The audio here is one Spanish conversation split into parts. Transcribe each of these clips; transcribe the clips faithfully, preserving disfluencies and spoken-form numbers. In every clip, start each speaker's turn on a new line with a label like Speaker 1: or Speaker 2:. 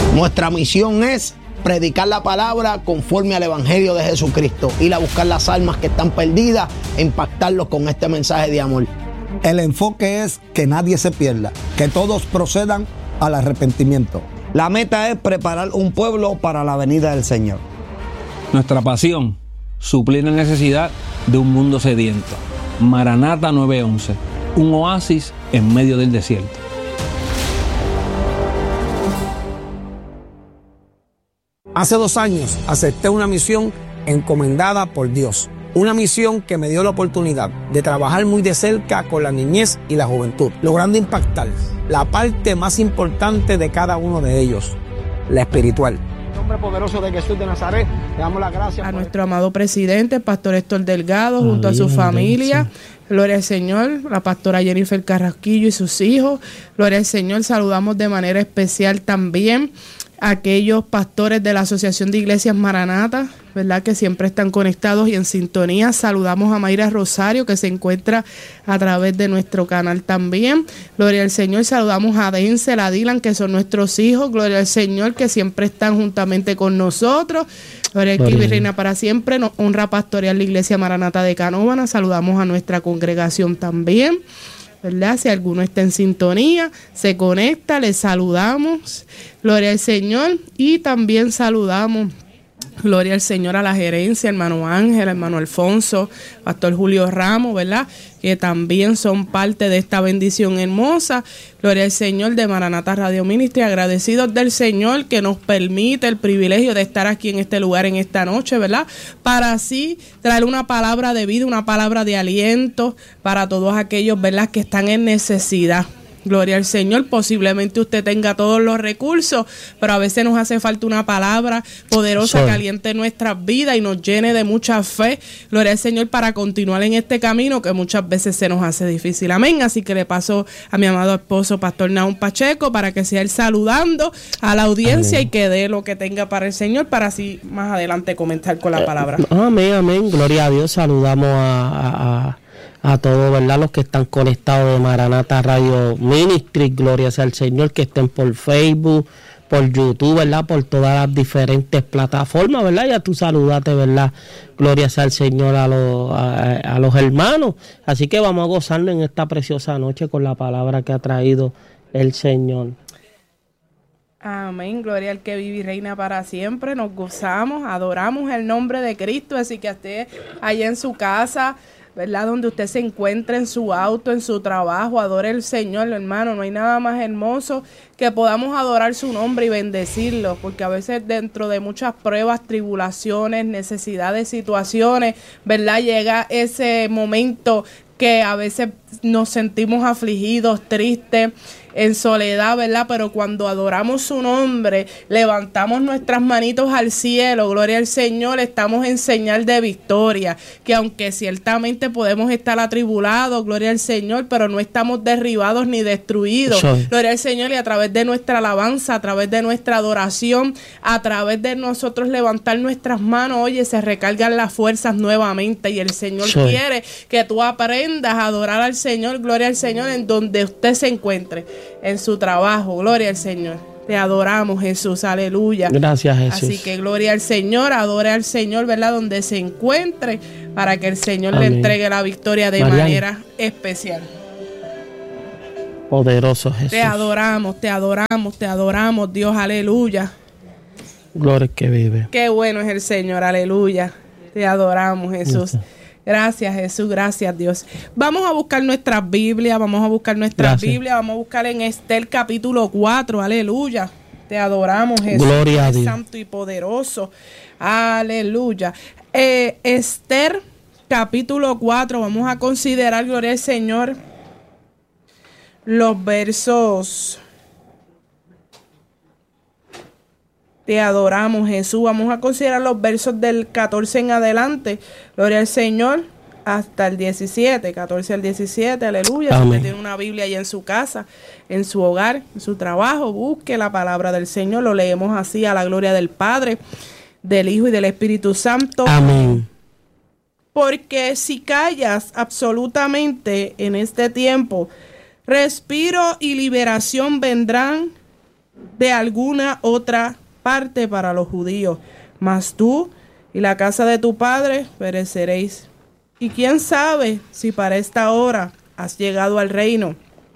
Speaker 1: Nuestra misión es predicar la palabra conforme al Evangelio de Jesucristo, ir a buscar las almas que están perdidas e impactarlos con este mensaje de amor.
Speaker 2: El enfoque es que nadie se pierda, que todos procedan al arrepentimiento.
Speaker 3: La meta es preparar un pueblo para la venida del Señor.
Speaker 4: Nuestra pasión, suplir la necesidad de un mundo sediento. Maranata nueve once, un oasis en medio del desierto.
Speaker 2: Hace dos años acepté una misión encomendada por Dios. Una misión que me dio la oportunidad de trabajar muy de cerca con la niñez y la juventud, logrando impactar la parte más importante de cada uno de ellos, la espiritual. En nombre poderoso de Jesús de Nazaret, le damos las gracias
Speaker 5: a nuestro amado presidente, Pastor Héctor Delgado, junto a su familia. Gloria al Señor, la pastora Jennifer Carrasquillo y sus hijos. Gloria al Señor, saludamos de manera especial también a aquellos pastores de la Asociación de Iglesias Maranata, ¿verdad?, que siempre están conectados y en sintonía. Saludamos a Mayra Rosario, que se encuentra a través de nuestro canal también. Gloria al Señor. Saludamos a Denzel, a Dylan, que son nuestros hijos. Gloria al Señor, que siempre están juntamente con nosotros. Gloria al Cristo y reina para siempre. Nos honra pastorear la Iglesia Maranata de Canóvana. Saludamos a nuestra congregación también, ¿verdad? Si alguno está en sintonía, se conecta, le saludamos. Gloria al Señor. Y también saludamos, gloria al Señor, a la gerencia, hermano Ángel, hermano Alfonso, pastor Julio Ramos, ¿verdad?, que también son parte de esta bendición hermosa. Gloria al Señor, de Maranata Radio Ministry, agradecidos del Señor que nos permite el privilegio de estar aquí en este lugar en esta noche, ¿verdad?, para así traer una palabra de vida, una palabra de aliento para todos aquellos, ¿verdad?, que están en necesidad. Gloria al Señor. Posiblemente usted tenga todos los recursos, pero a veces nos hace falta una palabra poderosa que aliente nuestras vidas y nos llene de mucha fe. Gloria al Señor, para continuar en este camino que muchas veces se nos hace difícil. Amén. Así que le paso a mi amado esposo, Pastor Nahum Pacheco, para que sea él saludando a la audiencia. Amén. Y que dé lo que tenga para el Señor, para así más adelante comenzar con la palabra.
Speaker 6: Amén, amén. Gloria a Dios. Saludamos a... a, a... a todos, ¿verdad?, los que están conectados de Maranata Radio Ministry. Gloria sea al Señor, que estén por Facebook, por YouTube, ¿verdad?, por todas las diferentes plataformas, ¿verdad? Ya tú saludate, ¿verdad? Gloria sea al Señor a los, a, a los hermanos. Así que vamos a gozarnos en esta preciosa noche con la palabra que ha traído el Señor.
Speaker 5: Amén, gloria al que vive y reina para siempre. Nos gozamos, adoramos el nombre de Cristo. Así que esté allá en su casa, ¿verdad?, donde usted se encuentre, en su auto, en su trabajo, adore al Señor, hermano. No hay nada más hermoso que podamos adorar su nombre y bendecirlo, porque a veces dentro de muchas pruebas, tribulaciones, necesidades, situaciones, ¿verdad?, llega ese momento que a veces nos sentimos afligidos, tristes, en soledad, ¿verdad? Pero cuando adoramos su nombre, levantamos nuestras manitos al cielo, gloria al Señor, estamos en señal de victoria, que aunque ciertamente podemos estar atribulados, gloria al Señor, pero no estamos derribados ni destruidos, sí. Gloria al Señor, y a través de nuestra alabanza, a través de nuestra adoración, a través de nosotros levantar nuestras manos, oye, se recargan las fuerzas nuevamente, y el Señor sí. quiere que tú aprendas a adorar al Señor, gloria al Señor, en donde usted se encuentre, en su trabajo, gloria al Señor. Te adoramos, Jesús, aleluya.
Speaker 6: Gracias, Jesús.
Speaker 5: Así que gloria al Señor, adore al Señor, ¿verdad?, donde se encuentre, para que el Señor Amén. Le entregue la victoria de Mariana. Manera especial.
Speaker 6: Poderoso Jesús.
Speaker 5: Te adoramos, te adoramos, te adoramos, Dios, aleluya.
Speaker 6: Gloria que vive.
Speaker 5: Qué bueno es el Señor, aleluya. Te adoramos, Jesús. Gracias. Gracias, Jesús, gracias, Dios. Vamos a buscar nuestra Biblia, vamos a buscar nuestra gracias. Biblia, vamos a buscar en Esther capítulo cuatro, aleluya. Te adoramos, Jesús.
Speaker 6: Gloria a Dios.
Speaker 5: Santo y poderoso, aleluya. Eh, Esther capítulo cuatro, vamos a considerar, gloria al Señor, los versos. Te adoramos, Jesús. Vamos a considerar los versos del catorce en adelante. Gloria al Señor. Hasta el diecisiete. catorce al diecisiete. Aleluya. Amén. Si usted tiene una Biblia ahí en su casa, en su hogar, en su trabajo, busque la palabra del Señor. Lo leemos así a la gloria del Padre, del Hijo y del Espíritu Santo.
Speaker 6: Amén.
Speaker 5: Porque si callas absolutamente en este tiempo, respiro y liberación vendrán de alguna otra parte para los judíos, mas tú y la casa de tu padre pereceréis. Y quién sabe si para esta hora has llegado al reino.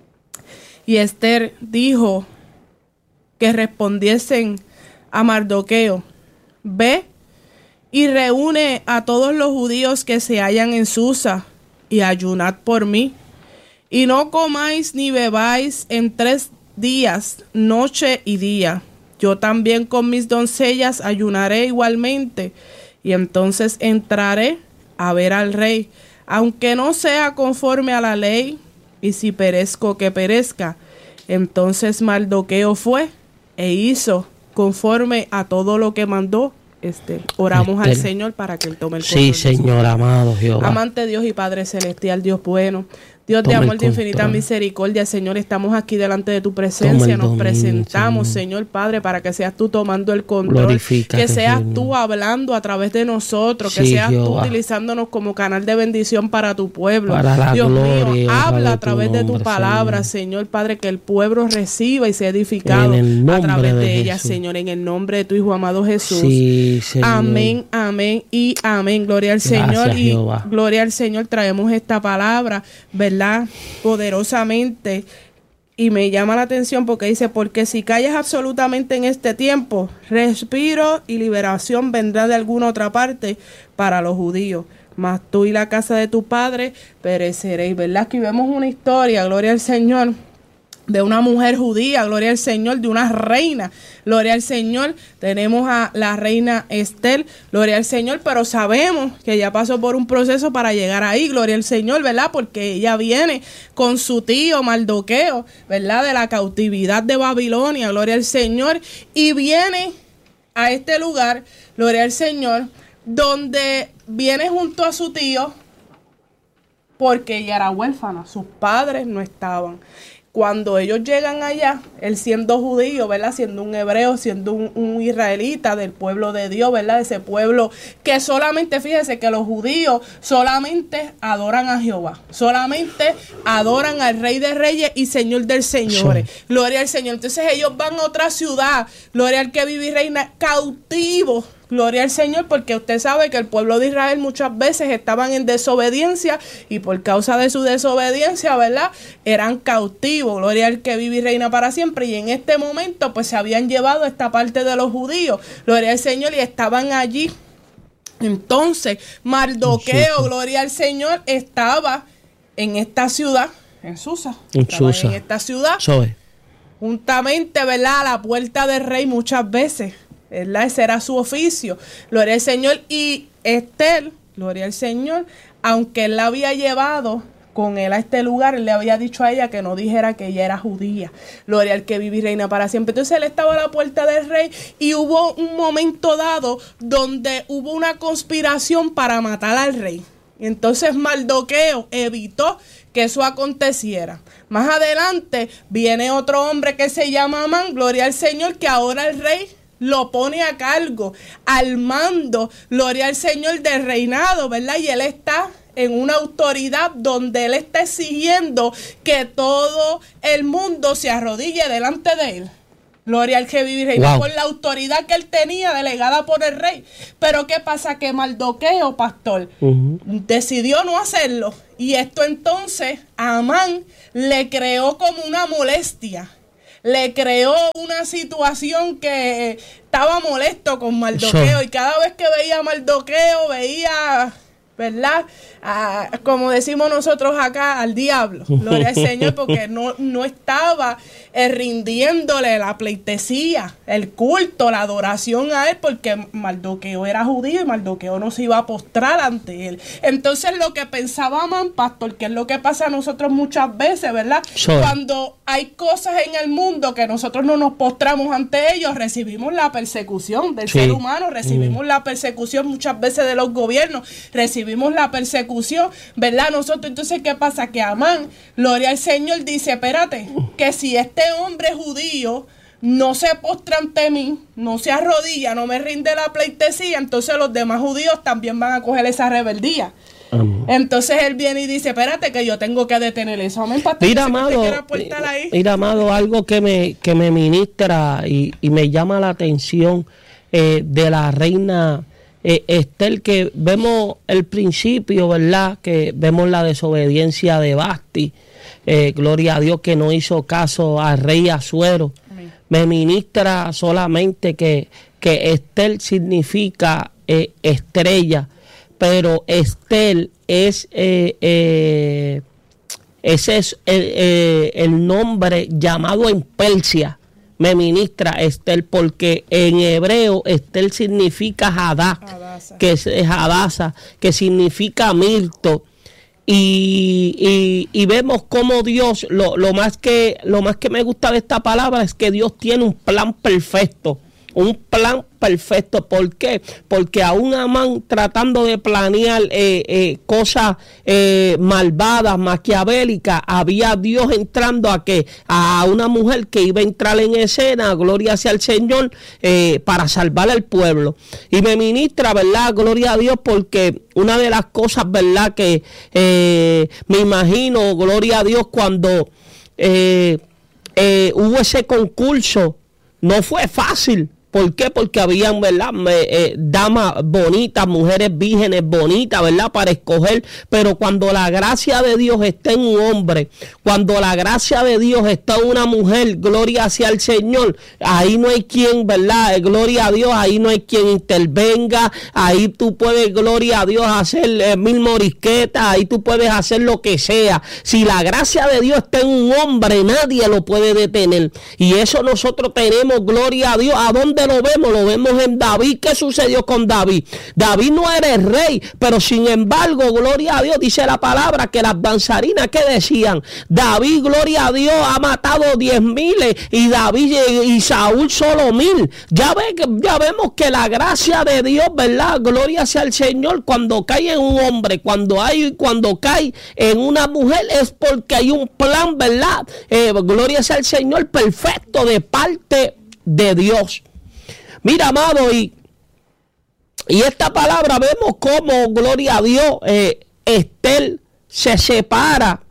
Speaker 5: Y Esther dijo que respondiesen a Mardoqueo: ve y reúne a todos los judíos que se hallan en Susa y ayunad por mí. Y no comáis ni bebáis en tres días, noche y día. Yo también con mis doncellas ayunaré igualmente. Y entonces entraré a ver al rey, aunque no sea conforme a la ley, y si perezco, que perezca. Entonces Mardoqueo fue e hizo conforme a todo lo que mandó Esther. Oramos Esther. Al Señor para que Él tome el control.
Speaker 6: Sí, Señor, amado Jehová.
Speaker 5: Amante Dios y Padre Celestial, Dios bueno, Dios de amor, de infinita misericordia, Señor, estamos aquí delante de tu presencia, nos presentamos, Señor. Señor Padre, para que seas tú tomando el control, Glorifícate, que seas Señor. Tú hablando a través de nosotros, sí, que seas Jehová. Tú utilizándonos como canal de bendición para tu pueblo. Para Dios mío, habla a través de, de tu palabra, Señor. Señor Padre, que el pueblo reciba y sea edificado a través de, de ella, Señor, en el nombre de tu Hijo amado Jesús. Sí, amén, amén y amén. Gloria al Gracias, Señor y Jehová. Gloria al Señor. Traemos esta palabra, ¿verdad? Poderosamente, y me llama la atención porque dice: porque si callas absolutamente en este tiempo, respiro y liberación vendrá de alguna otra parte para los judíos, mas tú y la casa de tu padre pereceréis. ¿Verdad? Aquí vemos una historia, gloria al Señor, de una mujer judía, gloria al Señor, de una reina, gloria al Señor. Tenemos a la reina Esther, gloria al Señor, pero sabemos que ella pasó por un proceso para llegar ahí, gloria al Señor, ¿verdad? Porque ella viene con su tío Mardoqueo, ¿verdad? De la cautividad de Babilonia, gloria al Señor, y viene a este lugar, gloria al Señor, donde viene junto a su tío porque ella era huérfana, sus padres no estaban. Cuando ellos llegan allá, él siendo judío, ¿verdad? Siendo un hebreo, siendo un, un israelita del pueblo de Dios, ¿verdad? Ese pueblo que solamente, fíjese que los judíos solamente adoran a Jehová, solamente adoran al Rey de Reyes y Señor del Señores. Sí. Gloria al Señor. Entonces ellos van a otra ciudad, gloria al que vive y reina, cautivos. Gloria al Señor, porque usted sabe que el pueblo de Israel muchas veces estaban en desobediencia y por causa de su desobediencia, ¿verdad? Eran cautivos. Gloria al que vive y reina para siempre. Y en este momento, pues se habían llevado esta parte de los judíos. Gloria al Señor, y estaban allí. Entonces, Mardoqueo, sí, gloria al Señor, estaba en esta ciudad, en Susa. En Susa. En esta ciudad. Soy. Juntamente, ¿verdad? A la puerta del rey muchas veces. ¿Verdad? Ese era su oficio, gloria al Señor. Y Esther, gloria al Señor, aunque él la había llevado con él a este lugar, él le había dicho a ella que no dijera que ella era judía, gloria al que vive y reina para siempre. Entonces él estaba a la puerta del rey y hubo un momento dado donde hubo una conspiración para matar al rey. Y entonces Mardoqueo evitó que eso aconteciera. Más adelante viene otro hombre que se llama Amán, gloria al Señor, que ahora el rey lo pone a cargo, al mando, gloria al Señor, del reinado, ¿verdad? Y él está en una autoridad donde él está exigiendo que todo el mundo se arrodille delante de él. Gloria al que vive y reina, wow, por la autoridad que él tenía delegada por el rey. Pero ¿qué pasa? Que Mardoqueo, pastor, uh-huh, decidió no hacerlo. Y esto entonces a Amán le creó como una molestia. Le creó una situación que estaba molesto con Mardoqueo. Sí. Y cada vez que veía a Mardoqueo, veía, ¿verdad? Ah, como decimos nosotros acá, al diablo. Gloria al Señor, porque no, no estaba eh, rindiéndole la pleitesía, el culto, la adoración a él, porque Mardoqueo era judío y Mardoqueo no se iba a postrar ante él. Entonces lo que pensaba Amán, pastor, que es lo que pasa a nosotros muchas veces, ¿verdad? Sí. Cuando hay cosas en el mundo que nosotros no nos postramos ante ellos, recibimos la persecución del sí. ser humano, recibimos mm. la persecución muchas veces de los gobiernos, recibimos la persecución, ¿verdad? Nosotros, entonces, ¿qué pasa? Que Amán, gloria al Señor, dice, espérate, que si este hombre judío no se postra ante mí, no se arrodilla, no me rinde la pleitesía, entonces los demás judíos también van a coger esa rebeldía.
Speaker 6: Amén.
Speaker 5: Entonces él viene y dice, espérate que yo tengo que detener eso. Amén, pastor.
Speaker 6: Mira,
Speaker 5: ¿Qué usted
Speaker 6: amado,
Speaker 5: quiere aportar ahí?
Speaker 6: mira, amado, algo que me, que me ministra y, y me llama la atención eh, de la reina eh, Esther, que vemos el principio, ¿verdad? Que vemos la desobediencia de Vasti. Eh, gloria a Dios que no hizo caso al rey Asuero. Amén. Me ministra solamente que, que Esther significa eh, estrella, pero Esther es eh, eh, ese es el, eh, el nombre llamado en Persia. Me ministra Esther, porque en hebreo Esther significa Hadá, que es Hadasa, que significa mirto. Y, y, y vemos cómo Dios, lo, lo más que lo más que me gusta de esta palabra es que Dios tiene un plan perfecto, un plan perfecto. ¿Por qué? Porque aún Amán, tratando de planear eh, eh, cosas eh, malvadas, maquiavélicas, había Dios entrando a que a una mujer que iba a entrar en escena, gloria sea al Señor, eh, para salvar al pueblo. Y me ministra, ¿verdad? Gloria a Dios, porque una de las cosas, ¿verdad? Que eh, me imagino, gloria a Dios, cuando eh, eh, hubo ese concurso, no fue fácil. ¿Por qué? Porque habían, ¿verdad? Eh, damas bonitas, mujeres vírgenes bonitas, ¿verdad? Para escoger. Pero cuando la gracia de Dios está en un hombre, cuando la gracia de Dios está en una mujer, gloria hacia el Señor, ahí no hay quien, ¿verdad? Gloria a Dios, ahí no hay quien intervenga. Ahí tú puedes, gloria a Dios, hacer eh, mil morisquetas, ahí tú puedes hacer lo que sea. Si la gracia de Dios está en un hombre, nadie lo puede detener. Y eso nosotros tenemos, gloria a Dios. ¿A dónde lo vemos? Lo vemos en David. ¿Qué sucedió con David? David no era el rey, pero sin embargo, gloria a Dios, dice la palabra que las danzarinas que decían, David, gloria a Dios, ha matado diez miles y David y Saúl solo mil. Ya, ve, ya vemos que la gracia de Dios, ¿verdad? Gloria sea al Señor, cuando cae en un hombre, cuando hay, cuando cae en una mujer, es porque hay un plan, ¿verdad? Eh, gloria sea al Señor, perfecto de parte de Dios. Mira, amado, y, y esta palabra vemos cómo, gloria a Dios, eh, Esther se separa,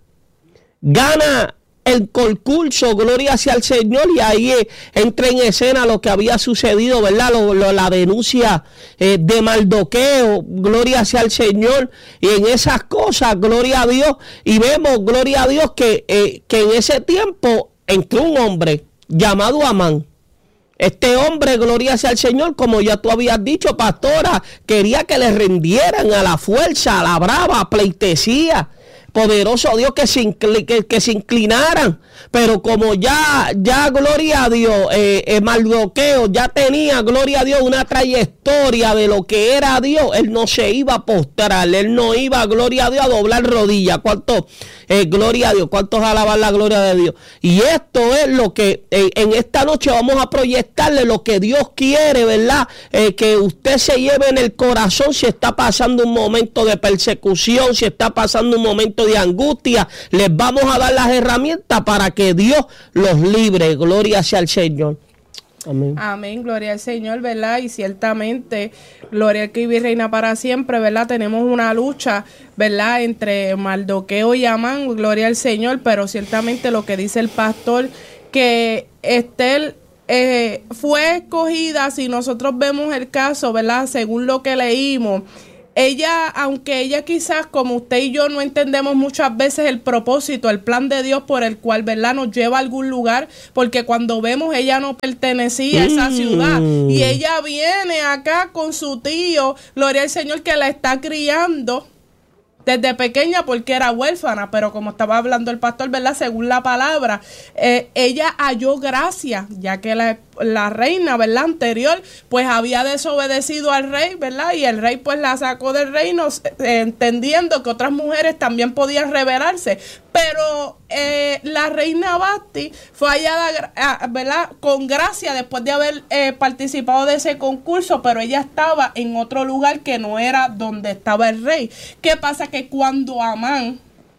Speaker 6: gana el concurso, gloria hacia el Señor, y ahí eh, entra en escena lo que había sucedido, ¿verdad? Lo, lo, la denuncia eh, de Mardoqueo, gloria hacia el Señor, y en esas cosas, gloria a Dios, y vemos, gloria a Dios, que, eh, que en ese tiempo entró un hombre llamado Amán. Este hombre, gloria sea al Señor, como ya tú habías dicho, pastora, quería que le rindieran a la fuerza, a la brava, pleitesía. Poderoso Dios, que se, incl que, que se inclinaran. Pero como ya, ya gloria a Dios, eh, eh, Mardoqueo ya tenía, gloria a Dios, una trayectoria de lo que era Dios, él no se iba a postrar, él no iba, gloria a Dios, a doblar rodillas. ¿Cuántos, eh, gloria a Dios, cuántos alaban la gloria de Dios? Y esto es lo que eh, en esta noche vamos a proyectarle, lo que Dios quiere, ¿verdad? Eh, que usted se lleve en el corazón si está pasando un momento de persecución, si está pasando un momento de angustia. Les vamos a dar las herramientas para que Dios los libre. Gloria sea al Señor. Amén.
Speaker 5: Amén, gloria al Señor, ¿verdad? Y ciertamente, gloria al que vive y reina para siempre, ¿verdad? Tenemos una lucha, ¿verdad? Entre Mardoqueo y Amán, gloria al Señor, pero ciertamente lo que dice el pastor, que Esther eh, fue escogida, si nosotros vemos el caso, ¿verdad? Según lo que leímos, ella, aunque ella quizás, como usted y yo, no entendemos muchas veces el propósito, el plan de Dios por el cual, ¿verdad?, nos lleva a algún lugar, porque cuando vemos, ella no pertenecía a esa
Speaker 6: Mm.
Speaker 5: ciudad, y ella viene acá con su tío, gloria al Señor, que la está criando desde pequeña porque era huérfana, pero como estaba hablando el pastor, ¿verdad?, según la palabra, eh, ella halló gracia, ya que la, la reina, ¿verdad?, anterior, pues había desobedecido al rey, ¿verdad?, y el rey pues la sacó del reino, eh, entendiendo que otras mujeres también podían rebelarse, pero eh, la reina Vasti fue hallada, ¿verdad?, con gracia después de haber eh, participado de ese concurso, pero ella estaba en otro lugar que no era donde estaba el rey. ¿Qué pasa? Que cuando Amán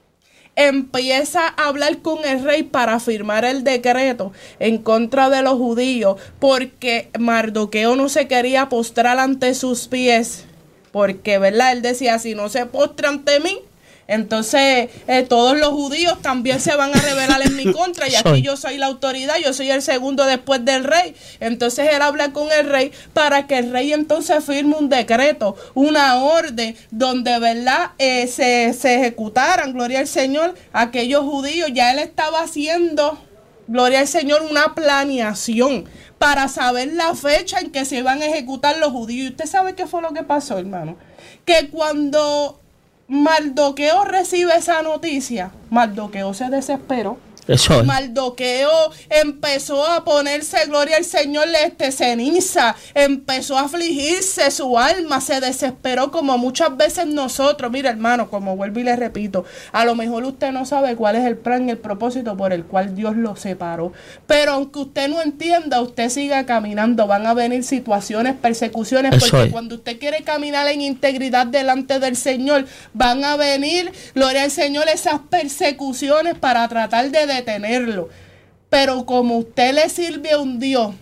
Speaker 5: empieza a hablar con el rey para firmar el decreto en contra de los judíos, porque Mardoqueo no se quería postrar ante sus pies, porque, ¿verdad? Él decía, si no se postra ante mí, entonces eh, todos los judíos también se van a rebelar en mi contra, y aquí yo soy la autoridad, yo soy el segundo después del rey. Entonces él habla con el rey para que el rey entonces firme un decreto, una orden donde, ¿verdad? Eh, se, se ejecutaran, gloria al Señor, aquellos judíos. Ya él estaba haciendo, gloria al Señor, una planeación para saber la fecha en que se iban a ejecutar los judíos. ¿Y usted sabe qué fue lo que pasó, hermano? Que cuando Mardoqueo recibe esa noticia, Mardoqueo se desesperó. Eso es. Mardoqueo empezó a ponerse, gloria al Señor, este, ceniza, empezó a afligirse su alma, se desesperó como muchas veces nosotros. Mira, hermano, como vuelvo y le repito, a lo mejor usted no sabe cuál es el plan y el propósito por el cual Dios lo separó, pero aunque usted no entienda, usted siga caminando. Van a venir situaciones, persecuciones, Eso porque es. Cuando usted quiere caminar en integridad delante del Señor, van a venir, gloria al Señor, esas persecuciones para tratar de detenerlo. Pero como usted le sirve a un Dios,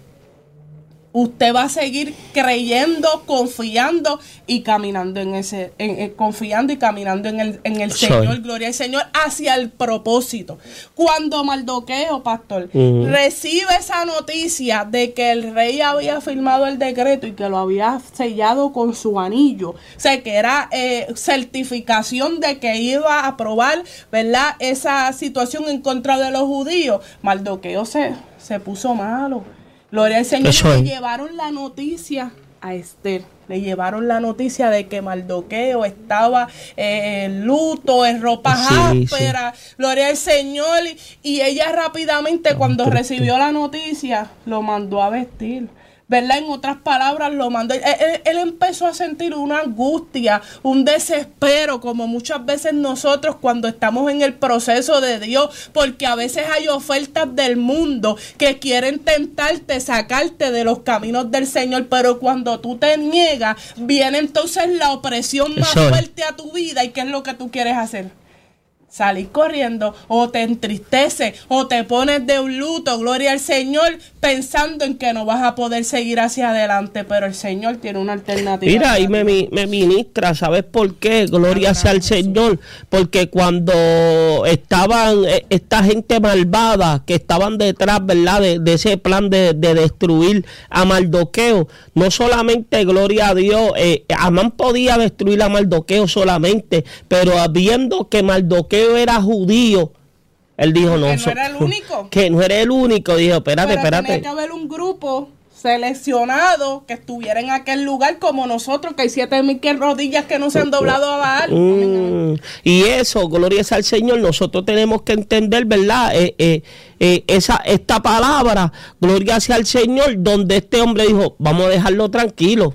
Speaker 5: usted va a seguir creyendo, confiando y caminando en ese, en, en, confiando y caminando en el, en el Señor, gloria al Señor, hacia el propósito. Cuando Mardoqueo, pastor, uh-huh. recibe esa noticia de que el rey había firmado el decreto y que lo había sellado con su anillo, o sea, que era eh, certificación de que iba a aprobar, ¿verdad?, esa situación en contra de los judíos, Mardoqueo se, se puso malo. Gloria al Señor. Eso le llevaron la noticia a Esther. Le llevaron la noticia de que Mardoqueo estaba eh, en luto, en ropas sí, ásperas. Sí. Gloria al Señor. Y ella rápidamente, cuando recibió la noticia, lo mandó a vestir. ¿Verdad? En otras palabras, lo mandó. Él, él, él empezó a sentir una angustia, un desespero, como muchas veces nosotros cuando estamos en el proceso de Dios, porque a veces hay ofertas del mundo que quieren tentarte, sacarte de los caminos del Señor, pero cuando tú te niegas, viene entonces la opresión más Eso. fuerte a tu vida. ¿Y qué es lo que tú quieres hacer? Salir corriendo, o te entristece, o te pones de un luto, gloria al Señor, pensando en que no vas a poder seguir hacia adelante, pero el Señor tiene una alternativa.
Speaker 6: Mira, ahí me, me ministra, ¿sabes por qué? Gloria sea al Señor, porque cuando estaban esta gente malvada que estaban detrás, ¿verdad?, de, de ese plan de, de destruir a Mardoqueo, no solamente, gloria a Dios, eh, Amán podía destruir a Mardoqueo solamente, pero viendo que Mardoqueo era judío, él dijo no,
Speaker 5: que no era el único,
Speaker 6: que no era el único, dijo espérate,
Speaker 5: pero
Speaker 6: espérate.
Speaker 5: Tenía que haber un grupo seleccionado que estuviera en aquel lugar como nosotros, que hay siete mil rodillas que no se han doblado a Baal.
Speaker 6: Mm, y eso, gloria al Señor, nosotros tenemos que entender, ¿verdad? Eh, eh, eh, esa, esta palabra, gloria sea al Señor, donde este hombre dijo, vamos a dejarlo tranquilo.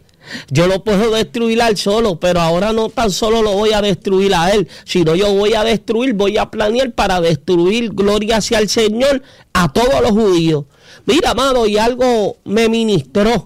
Speaker 6: Yo lo puedo destruir a él solo, pero ahora no tan solo lo voy a destruir a él, sino yo voy a destruir, voy a planear para destruir, gloria sea al Señor, a todos los judíos. Mira, amado, y algo me ministró.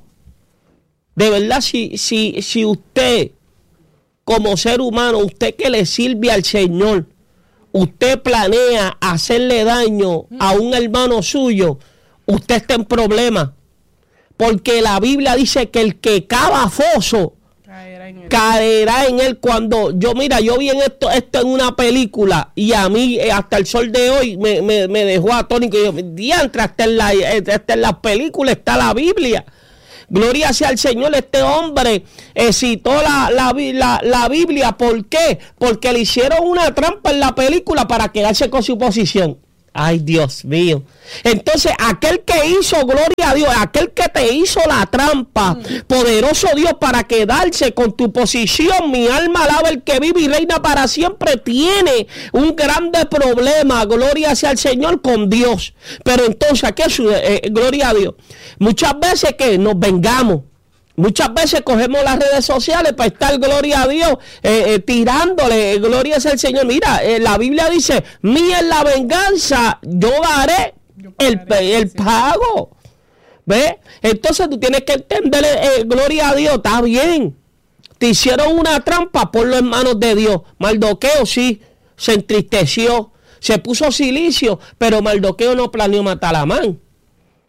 Speaker 6: De verdad, si, si, si usted, como ser humano, usted que le sirve al Señor, usted planea hacerle daño a un hermano suyo, usted está en problemas. Porque la Biblia dice que el que cava foso caerá en él. Caerá en él. Cuando yo, mira, yo vi en esto, esto en una película y a mí hasta el sol de hoy me, me, me dejó atónico. Y yo, diantre, hasta en, la, hasta en las películas está la Biblia. Gloria sea al Señor. Este hombre eh, citó la, la, la, la Biblia. ¿Por qué? Porque le hicieron una trampa en la película para quedarse con su posición. Ay, Dios mío. Entonces, aquel que hizo, gloria a Dios, aquel que te hizo la trampa, mm. poderoso Dios, para quedarse con tu posición, mi alma alaba el que vive y reina para siempre, tiene un grande problema, gloria sea al Señor, con Dios. Pero entonces, ¿qué es? Eh, gloria a Dios. Muchas veces que nos vengamos. Muchas veces cogemos las redes sociales para estar, gloria a Dios, eh, eh, tirándole, eh, gloria sea al Señor. Mira, eh, la Biblia dice, mía es la venganza, yo daré yo el, el pago. ¿Ves? Entonces tú tienes que entender, eh, gloria a Dios, está bien. Te hicieron una trampa, ponlo en manos de Dios. Mardoqueo sí, se entristeció, se puso silicio, pero Mardoqueo no planeó matar a Amán.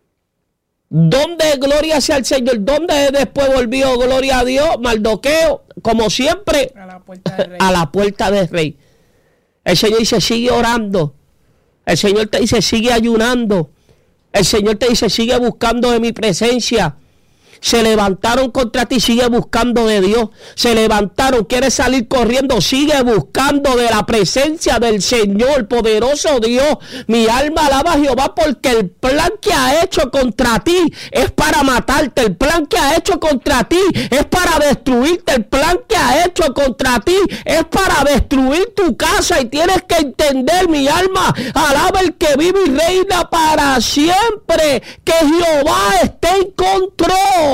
Speaker 6: ¿Dónde, gloria sea al Señor? ¿Dónde después volvió, gloria a Dios, Mardoqueo? como siempre,
Speaker 5: a la puerta del rey.
Speaker 6: A la puerta del rey. El Señor dice, sigue orando. El Señor te dice, sigue ayunando. El Señor te dice, sigue buscando de mi presencia. Se levantaron contra ti, sigue buscando de Dios. Se levantaron, quieres salir corriendo, sigue buscando de la presencia del Señor, poderoso Dios. Mi alma alaba a Jehová, porque el plan que ha hecho contra ti es para matarte. El plan que ha hecho contra ti es para destruirte. El plan que ha hecho contra ti es para destruir tu casa. Y tienes que entender, mi alma alaba el que vive y reina para siempre, que Jehová está en control.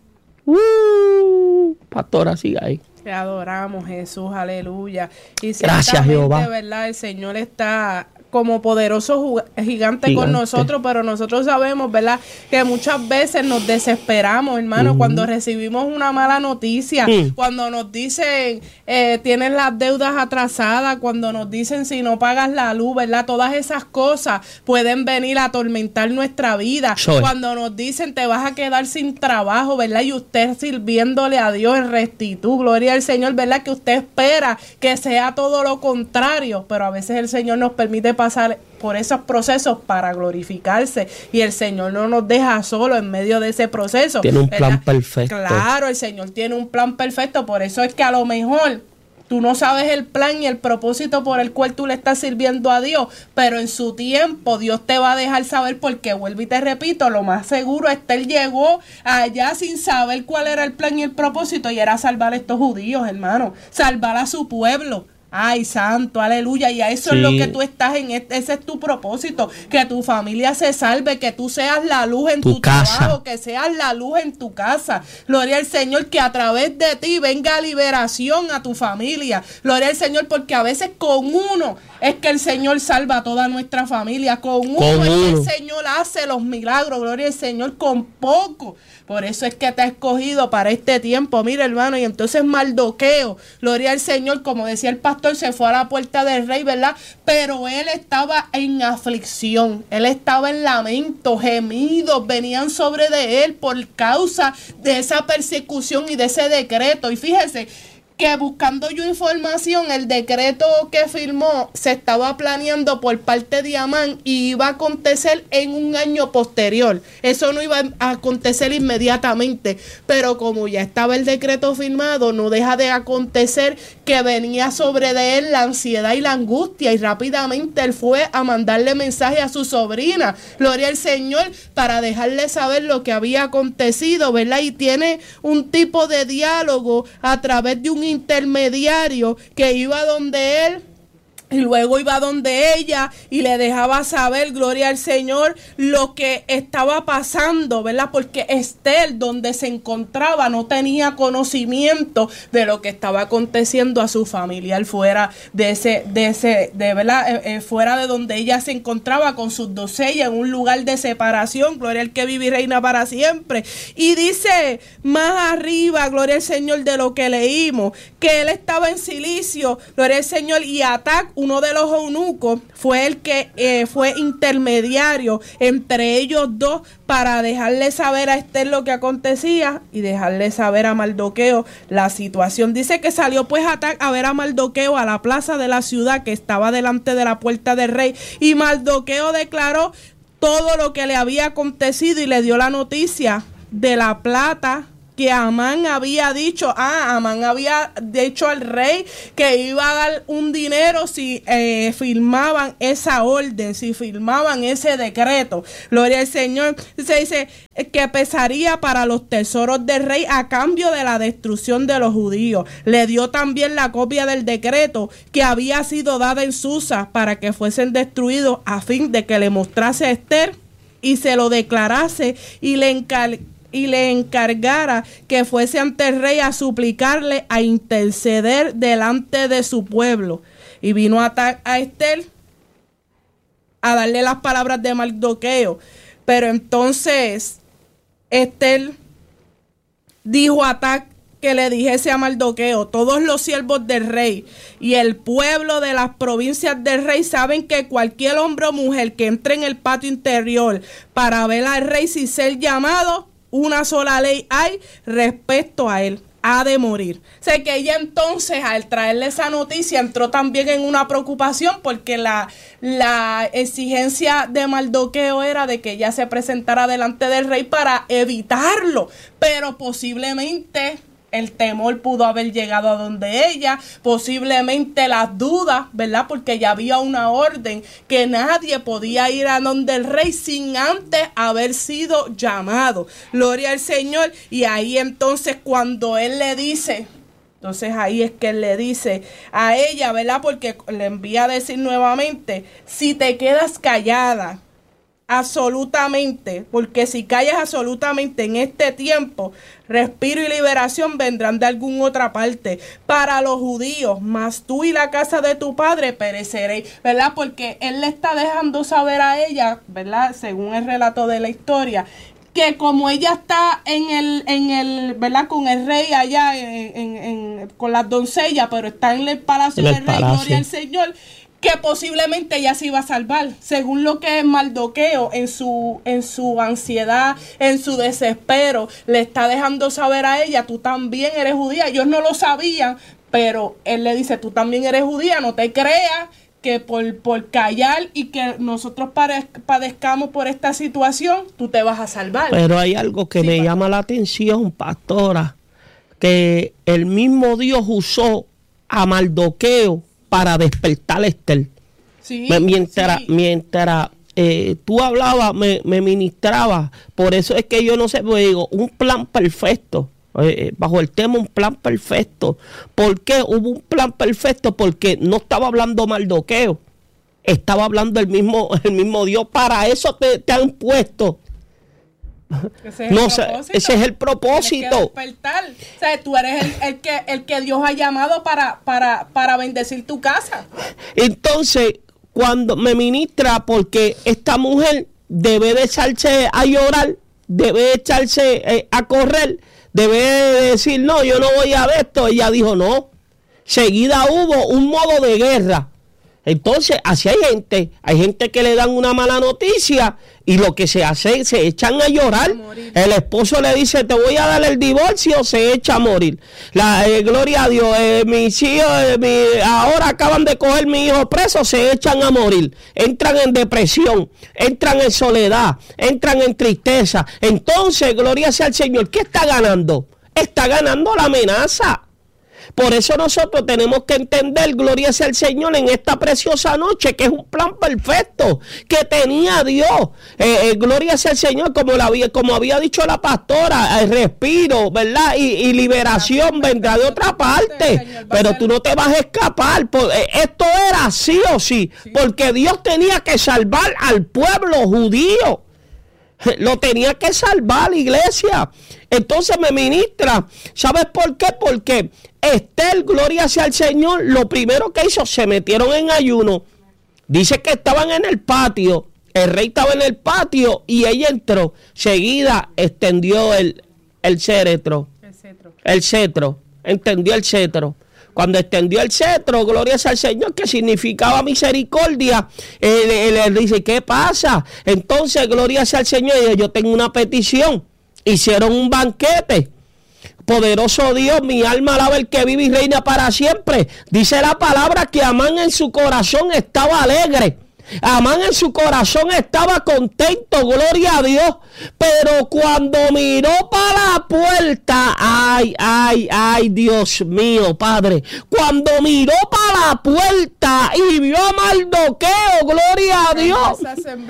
Speaker 6: Uh, pastora, siga ahí.
Speaker 5: Te adoramos, Jesús, aleluya. Y
Speaker 6: gracias, Jehová.
Speaker 5: De verdad, el Señor está como poderoso gigante, gigante con nosotros, pero nosotros sabemos, ¿verdad?, que muchas veces nos desesperamos, hermano, uh-huh. cuando recibimos una mala noticia, uh-huh. cuando nos dicen eh, tienes las deudas atrasadas, cuando nos dicen si no pagas la luz, ¿verdad? Todas esas cosas pueden venir a atormentar nuestra vida. Soy. Cuando nos dicen te vas a quedar sin trabajo, ¿verdad? Y usted sirviéndole a Dios en rectitud, gloria al Señor, ¿verdad? Que usted espera que sea todo lo contrario, pero a veces el Señor nos permite pasar por esos procesos para glorificarse, y el Señor no nos deja solo en medio de ese proceso.
Speaker 6: Tiene un plan
Speaker 5: ¿verdad?
Speaker 6: perfecto.
Speaker 5: Claro, el Señor tiene un plan perfecto, por eso es que a lo mejor tú no sabes el plan y el propósito por el cual tú le estás sirviendo a Dios, pero en su tiempo Dios te va a dejar saber, porque vuelvo y te repito, lo más seguro es que Él llegó allá sin saber cuál era el plan y el propósito, y era salvar a estos judíos, hermano, salvar a su pueblo. Ay, santo, aleluya, y a eso sí. es lo que tú estás en, ese es tu propósito, que tu familia se salve, que tú seas la luz en tu, tu trabajo, que seas la luz en tu casa, gloria al Señor, que a través de ti venga liberación a tu familia, gloria al Señor, porque a veces con uno es que el Señor salva a toda nuestra familia, con uno con es uno. que el Señor hace los milagros, gloria al Señor, con poco. Por eso es que te ha escogido para este tiempo, mira, hermano. Y entonces Mardoqueo, gloria al Señor, como decía el pastor, se fue a la puerta del rey, ¿verdad? Pero él estaba en aflicción, él estaba en lamento, gemidos venían sobre de él por causa de esa persecución y de ese decreto. Y fíjese que buscando yo información, el decreto que firmó se estaba planeando por parte de Amán y iba a acontecer en un año posterior. Eso no iba a acontecer inmediatamente, pero como ya estaba el decreto firmado, no deja de acontecer que venía sobre de él la ansiedad y la angustia, y rápidamente él fue a mandarle mensaje a su sobrina, gloria al Señor, para dejarle saber lo que había acontecido, ¿verdad? Y tiene un tipo de diálogo a través de un intermediario que iba donde él y luego iba donde ella y le dejaba saber, gloria al Señor, lo que estaba pasando, ¿verdad? Porque Esther, donde se encontraba, no tenía conocimiento de lo que estaba aconteciendo a su familiar fuera de ese, de ese, de verdad, eh, eh, fuera de donde ella se encontraba con sus doncellas, en un lugar de separación, gloria al que vive y reina para siempre. Y dice más arriba, gloria al Señor, de lo que leímos, que él estaba en silicio, gloria al Señor, y Atac, uno de los eunucos, fue el que eh, fue intermediario entre ellos dos para dejarle saber a Esther lo que acontecía y dejarle saber a Mardoqueo la situación. Dice que salió pues Atac a ver a Mardoqueo a la plaza de la ciudad que estaba delante de la puerta del rey, y Mardoqueo declaró todo lo que le había acontecido y le dio la noticia de la plata que Amán había dicho. Ah, Amán había dicho al rey que iba a dar un dinero si eh, firmaban esa orden, si firmaban ese decreto. Gloria al Señor. Se dice que pesaría para los tesoros del rey a cambio de la destrucción de los judíos. Le dio también la copia del decreto que había sido dada en Susa para que fuesen destruidos, a fin de que le mostrase a Esther y se lo declarase y le encargara y le encargara que fuese ante el rey a suplicarle, a interceder delante de su pueblo. Y vino a, a Esther a darle las palabras de Mardoqueo. Pero entonces Esther dijo a Atac que le dijese a Mardoqueo: todos los siervos del rey y el pueblo de las provincias del rey saben que cualquier hombre o mujer que entre en el patio interior para ver al rey sin ser llamado, una sola ley hay respecto a él. ha de morir. O sea, que ella entonces, al traerle esa noticia, entró también en una preocupación porque la, la exigencia de Mardoqueo era de que ella se presentara delante del rey para evitarlo, pero posiblemente el temor pudo haber llegado a donde ella, posiblemente las dudas, ¿verdad? Porque ya había una orden que nadie podía ir a donde el rey sin antes haber sido llamado. Gloria al Señor. Y ahí entonces cuando él le dice, entonces ahí es que él le dice a ella, ¿verdad? Porque le envía a decir nuevamente, si te quedas callada, absolutamente, porque si callas absolutamente en este tiempo, respiro y liberación vendrán de alguna otra parte para los judíos, mas tú y la casa de tu padre pereceréis, ¿verdad? Porque él le está dejando saber a ella, ¿verdad? Según el relato de la historia, que como ella está en el, en el, ¿verdad? Con el rey allá, en, en, en, con las doncellas, pero está en el palacio
Speaker 6: en el
Speaker 5: del rey,
Speaker 6: palacio.
Speaker 5: gloria al Señor, que posiblemente ella se iba a salvar, según lo que Mardoqueo en su, en su ansiedad, en su desespero, le está dejando saber a ella, tú también eres judía. Ellos no lo sabían, pero él le dice, tú también eres judía, no te creas que por, por callar y que nosotros padezcamos por esta situación, tú te vas a salvar.
Speaker 6: Pero hay algo que
Speaker 5: sí,
Speaker 6: me
Speaker 5: pastor.
Speaker 6: llama la atención, pastora, que el mismo Dios usó a Mardoqueo para despertar a Esther.
Speaker 5: Sí,
Speaker 6: mientras
Speaker 5: sí.
Speaker 6: mientras eh, tú hablabas, me, me ministrabas. Por eso es que yo no sé, pues digo, un plan perfecto. Eh, bajo el tema un plan perfecto. ¿Por qué hubo un plan perfecto? Porque no estaba hablando Mardoqueo, estaba hablando el mismo, el mismo Dios. Para eso te, te han puesto.
Speaker 5: Ese es,
Speaker 6: no
Speaker 5: el
Speaker 6: sé, ese es el propósito.
Speaker 5: Tienes que despertar. O sea, tú eres el, el que el que Dios ha llamado para, para, para bendecir tu casa.
Speaker 6: Entonces, cuando me ministra, porque esta mujer debe de echarse a llorar, debe de echarse eh, a correr, debe de decir, no, yo no voy a ver esto. Ella dijo, no. Seguida hubo un modo de guerra. Entonces, así hay gente, hay gente que le dan una mala noticia y lo que se hace, se echan a llorar. A el esposo le dice, te voy a dar el divorcio, se echa a morir. La eh, gloria a Dios, eh, mis hijos, eh, mi, ahora acaban de coger mi hijo preso, se echan a morir. Entran en depresión, entran en soledad, entran en tristeza. Entonces, gloria sea al Señor, ¿qué está ganando? Está ganando la amenaza. Por eso nosotros tenemos que entender, gloria sea al Señor, en esta preciosa noche, que es un plan perfecto que tenía Dios. Eh, eh, gloria sea al Señor, como, la, como había dicho la pastora, el respiro, ¿verdad? Y, y liberación vendrá de otra parte. Pero tú no te vas a escapar. Por, eh, esto era sí o sí, porque Dios tenía que salvar al pueblo judío. Lo tenía que salvar la iglesia. Entonces me ministra. ¿Sabes por qué? Porque Esther, gloria sea al Señor, lo primero que hizo, se metieron en ayuno. Dice que estaban en el patio. El rey estaba en el patio y ella entró. Seguida extendió el, el cetro.
Speaker 5: El cetro.
Speaker 6: El cetro. Entendió el cetro. Cuando extendió el cetro, gloria sea al Señor, que significaba misericordia, él, él, él dice, ¿qué pasa? Entonces, gloria sea al Señor, y yo tengo una petición. Hicieron un banquete. Poderoso Dios, mi alma alaba el que vive y reina para siempre. Dice la palabra que Amán en su corazón estaba alegre. Amán en su corazón estaba contento, gloria a Dios, pero cuando miró para la puerta, ay, ay, ay, Dios mío, Padre, cuando miró para la puerta y vio a Mardoqueo, gloria a Dios,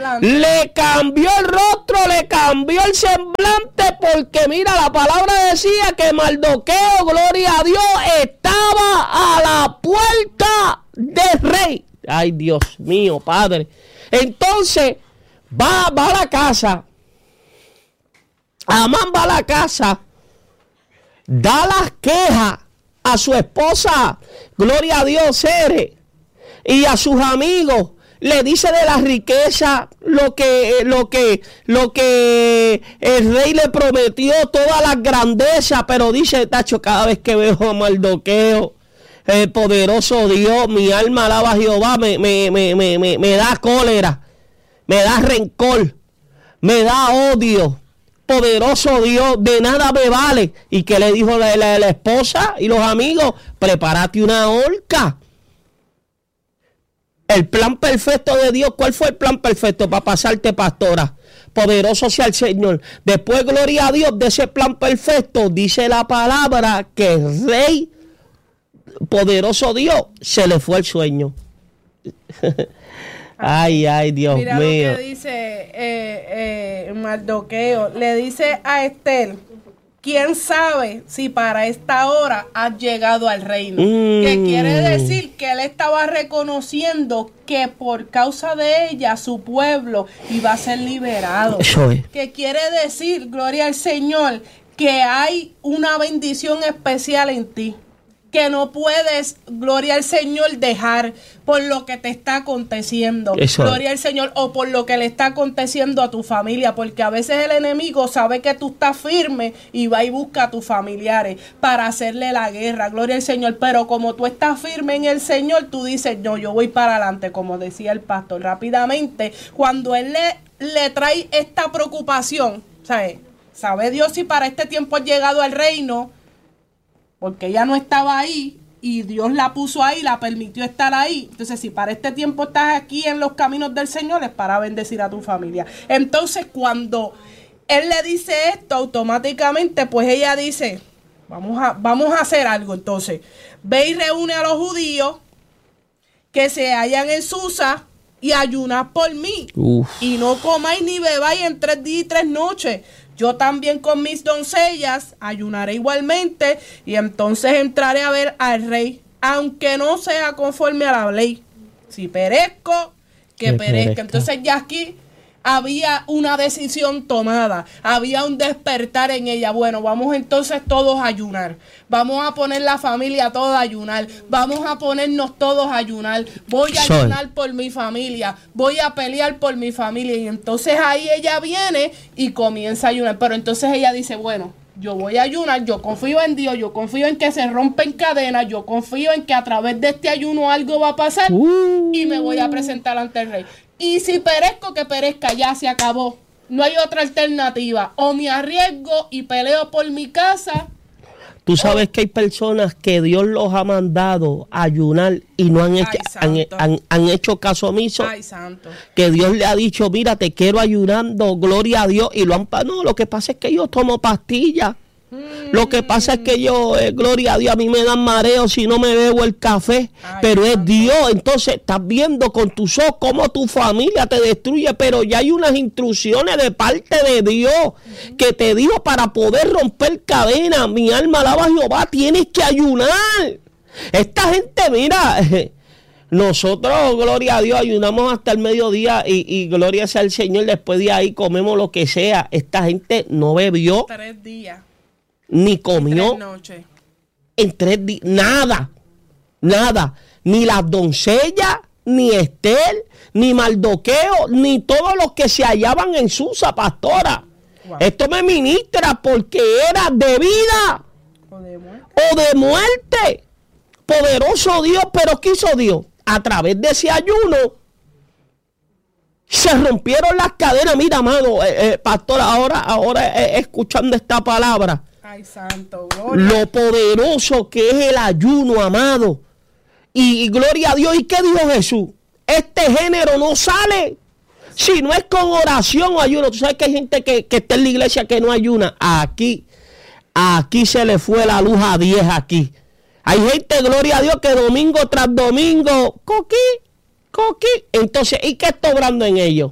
Speaker 6: le cambió el rostro, le cambió el semblante, porque mira, la palabra decía que Mardoqueo, gloria a Dios, estaba a la puerta del rey. Ay, Dios mío, Padre. Entonces, va, va a la casa. Amán va a la casa. Da las quejas a su esposa, gloria a Dios, Sere, y a sus amigos. Le dice de la riqueza, lo que, lo que, lo que el rey le prometió, todas las grandezas, pero dice, tacho, cada vez que veo a Mardoqueo, el poderoso Dios, mi alma alaba a Jehová, me, me, me, me, me, me da cólera, me da rencor, me da odio. poderoso Dios, de nada me vale. ¿Y qué le dijo la, la, la esposa y los amigos? Prepárate una horca. El plan perfecto de Dios, ¿cuál fue el plan perfecto para pasarte, pastora? Poderoso sea el Señor. Después, gloria a Dios, de ese plan perfecto, dice la palabra que el rey, poderoso Dios, se le fue el sueño. Ay, ay, Dios
Speaker 5: Mira
Speaker 6: mío.
Speaker 5: Mira lo que dice eh, eh, Mardoqueo. Le dice a Esther, ¿quién sabe si para esta hora has llegado al reino? Mm. Que quiere decir que él estaba reconociendo que por causa de ella su pueblo iba a ser liberado.
Speaker 6: Eso es.
Speaker 5: Que quiere decir, gloria al Señor, que hay una bendición especial en ti. Que no puedes, gloria al Señor, dejar por lo que te está aconteciendo. Eso. Gloria al Señor, o por lo que le está aconteciendo a tu familia, porque a veces el enemigo sabe que tú estás firme y va y busca a tus familiares para hacerle la guerra. Gloria al Señor, pero como tú estás firme en el Señor, tú dices, no, yo voy para adelante, como decía el pastor. Rápidamente, cuando él le, le trae esta preocupación, ¿sabe? ¿Sabe Dios si para este tiempo has llegado al reino? Porque ella no estaba ahí y Dios la puso ahí, la permitió estar ahí. Entonces, si para este tiempo estás aquí en los caminos del Señor, es para bendecir a tu familia. Entonces, cuando Él le dice esto, automáticamente, pues ella dice, vamos a, vamos a hacer algo. Entonces, ve y reúne a los judíos que se hallan en Susa y ayunad por mí. Uf. Y no comáis ni bebáis en tres días y tres noches. Yo también con mis doncellas ayunaré igualmente y entonces entraré a ver al rey, aunque no sea conforme a la ley. Si perezco, que, que perezca. perezca. Entonces ya aquí había una decisión tomada, había un despertar en ella. Bueno, vamos entonces todos a ayunar. Vamos a poner la familia toda a ayunar. Vamos a ponernos todos a ayunar. Voy a Soy. ayunar por mi familia. Voy a pelear por mi familia. Y entonces ahí ella viene y comienza a ayunar. Pero entonces ella dice, bueno, yo voy a ayunar, yo confío en Dios, yo confío en que se rompen cadenas, yo confío en que a través de este ayuno algo va a pasar uh. y me voy a presentar ante el rey. Y si perezco, que perezca, ya se acabó. No hay otra alternativa. O me arriesgo y peleo por mi casa.
Speaker 6: Tú sabes o... que hay personas que Dios los ha mandado a ayunar y no han hecho, Ay, han, han, han hecho caso omiso.
Speaker 5: Ay, santo.
Speaker 6: Que Dios le ha dicho, mira, te quiero ayunando, gloria a Dios. Y lo han... No, lo que pasa es que yo tomo pastillas. Mm. Lo que pasa es que yo, eh, gloria a Dios, a mí me dan mareos si no me bebo el café. Ay, pero es Dios. Entonces estás viendo con tus ojos cómo tu familia te destruye, pero ya hay unas instrucciones de parte de Dios mm. que te dijo para poder romper cadenas. Mi alma alaba a Jehová, tienes que ayunar. Esta gente, mira, nosotros, gloria a Dios, ayunamos hasta el mediodía y, y gloria sea al Señor, después de ahí comemos lo que sea. Esta gente no bebió
Speaker 5: tres días.
Speaker 6: Ni comió
Speaker 5: tres noches.
Speaker 6: En tres días, nada, nada, ni las doncellas, ni Esther, ni Mardoqueo, ni todos los que se hallaban en Susa, pastora. Wow. Esto me ministra porque era de vida o de muerte. O de muerte. Poderoso Dios, pero ¿qué hizo Dios? A través de ese ayuno se rompieron las cadenas. Mira, amado, eh, eh, pastor, ahora, ahora eh, escuchando esta palabra.
Speaker 5: Ay, santo, gloria.
Speaker 6: Lo poderoso que es el ayuno, amado. Y, y gloria a Dios. ¿Y qué dijo Jesús? Este género no sale si no es con oración o ayuno. Tú sabes que hay gente que, que está en la iglesia que no ayuna. Aquí, aquí se le fue la luz a diez aquí. Hay gente, gloria a Dios, que domingo tras domingo, coquí, coquí. Entonces, ¿y qué está obrando en ellos?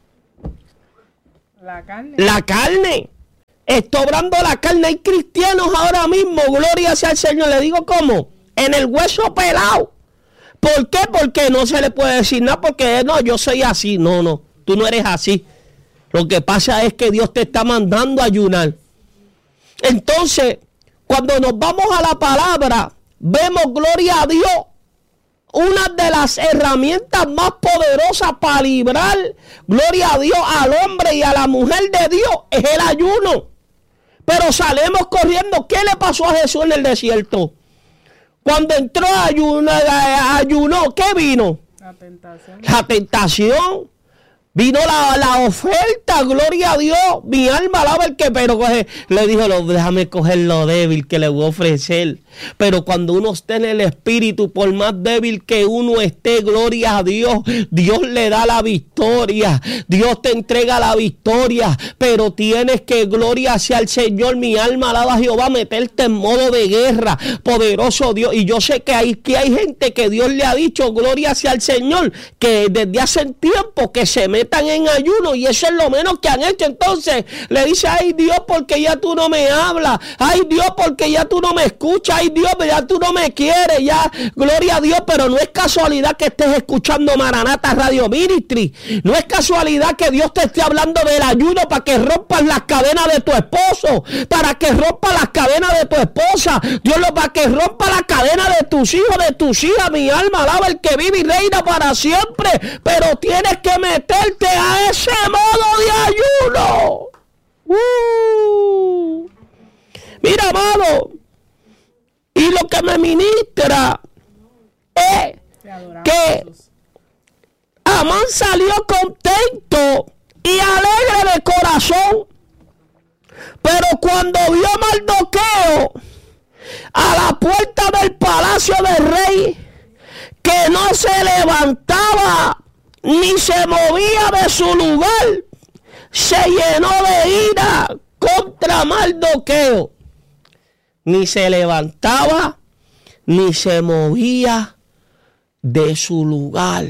Speaker 5: La carne.
Speaker 6: La carne. Está obrando la carne. Hay cristianos ahora mismo, gloria sea al Señor. Le digo cómo, en el hueso pelado. ¿Por qué? Porque no se le puede decir nada, porque no, yo soy así. No, no, tú no eres así. Lo que pasa es que Dios te está mandando a ayunar. Entonces, cuando nos vamos a la palabra, vemos, gloria a Dios, una de las herramientas más poderosas para librar, gloria a Dios, al hombre y a la mujer de Dios, es el ayuno. Pero salimos corriendo. ¿Qué le pasó a Jesús en el desierto? Cuando entró a ayuno, ayunó, ¿qué vino?
Speaker 5: La tentación.
Speaker 6: La tentación. Vino la, la oferta, gloria a Dios. Mi alma alaba el que, pero coge, le dijo, lo, déjame coger lo débil que le voy a ofrecer. Pero cuando uno esté en el espíritu, por más débil que uno esté, gloria a Dios, Dios le da la victoria. Dios te entrega la victoria. Pero tienes que, gloria hacia el Señor, mi alma alaba a Jehová, meterte en modo de guerra. Poderoso Dios. Y yo sé que hay, que hay gente que Dios le ha dicho, gloria hacia el Señor, que desde hace tiempo que se metan en ayuno, y eso es lo menos que han hecho. Entonces le dice, ay Dios, porque ya tú no me hablas, ay Dios, porque ya tú no me escuchas, ay Dios, ya tú no me quieres, ya, gloria a Dios. Pero no es casualidad que estés escuchando Maranata Radio Ministry, no es casualidad que Dios te esté hablando del ayuno para que rompas las cadenas de tu esposo, para que rompas las cadenas de tu esposa, Dios lo para que rompa la cadena de tus hijos, de tus hijas. Mi alma alaba el que vive y reina para siempre, pero tienes que meterte a ese modo de ayuno. Uh. Mira, amado, y lo que me ministra es que Amán salió contento y alegre de corazón, pero cuando vio a Mardoqueo a la puerta del palacio del rey, que no se levantaba ni se movía de su lugar, se llenó de ira contra Mardoqueo. Ni se levantaba ni se movía de su lugar.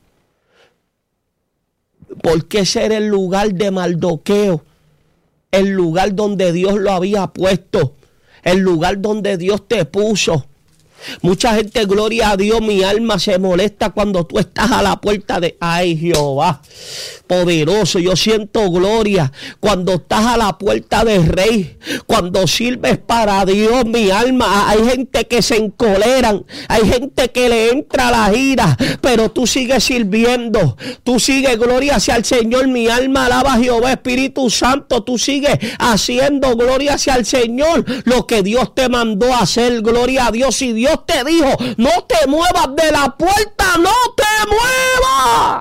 Speaker 6: Porque ese era el lugar de Mardoqueo, el lugar donde Dios lo había puesto, el lugar donde Dios te puso. Mucha gente, gloria a Dios, mi alma se molesta cuando tú estás a la puerta de... Ay, Jehová, poderoso, yo siento gloria cuando estás a la puerta del rey, cuando sirves para Dios, mi alma. Hay gente que se encoleran, hay gente que le entra la ira, pero tú sigues sirviendo, tú sigues, gloria hacia el Señor, mi alma alaba a Jehová, Espíritu Santo, tú sigues haciendo, gloria hacia el Señor, lo que Dios te mandó a hacer, gloria a Dios. Y Dios te dijo, no te muevas de la puerta, no te muevas.